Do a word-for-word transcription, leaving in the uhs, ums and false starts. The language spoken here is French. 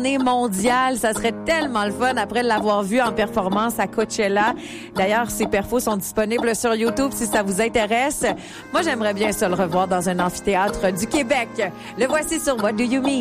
mondial, ça serait tellement le fun après l'avoir vu en performance à Coachella. D'ailleurs, ses perfos sont disponibles sur YouTube si ça vous intéresse. Moi, j'aimerais bien ça le revoir dans un amphithéâtre du Québec. Le voici sur What Do You Mean?